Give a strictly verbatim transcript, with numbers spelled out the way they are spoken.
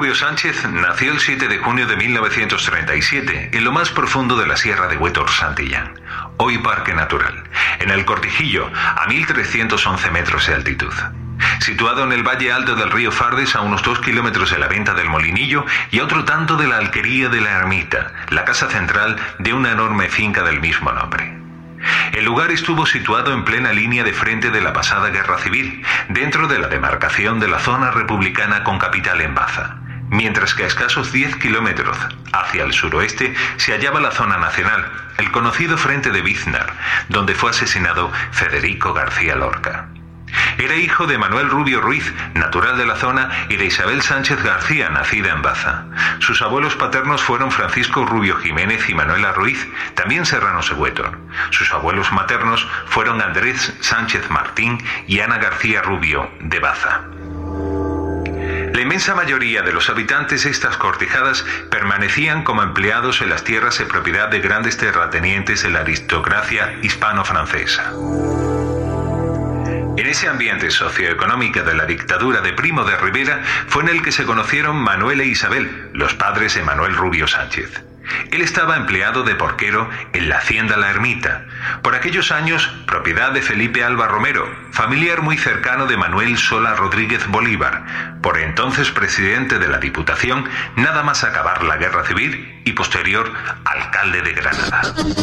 Rubio Sánchez nació el siete de junio de mil novecientos treinta y siete en lo más profundo de la Sierra de Huétor-Santillán, hoy Parque Natural, en el Cortijillo, a mil trescientos once metros de altitud. Situado en el valle alto del río Fardes, a unos dos kilómetros de la venta del Molinillo y a otro tanto de la alquería de la Ermita, la casa central de una enorme finca del mismo nombre. El lugar estuvo situado en plena línea de frente de la pasada Guerra Civil, dentro de la demarcación de la zona republicana con capital en Baza, mientras que a escasos diez kilómetros hacia el suroeste se hallaba la zona nacional, el conocido Frente de Biznar, donde fue asesinado Federico García Lorca. Era hijo de Manuel Rubio Ruiz, natural de la zona, y de Isabel Sánchez García, nacida en Baza. Sus abuelos paternos fueron Francisco Rubio Jiménez y Manuela Ruiz, también serranos de Huétor. Sus abuelos maternos fueron Andrés Sánchez Martín y Ana García Rubio, de Baza. La inmensa mayoría de los habitantes de estas cortijadas permanecían como empleados en las tierras de propiedad de grandes terratenientes de la aristocracia hispano-francesa. En ese ambiente socioeconómico de la dictadura de Primo de Rivera fue en el que se conocieron Manuel e Isabel, los padres de Manuel Rubio Sánchez. Él estaba empleado de porquero en la hacienda La Ermita, por aquellos años propiedad de Felipe Alba Romero, familiar muy cercano de Manuel Sola Rodríguez Bolívar, por entonces presidente de la Diputación, nada más acabar la Guerra Civil y posterior alcalde de Granada.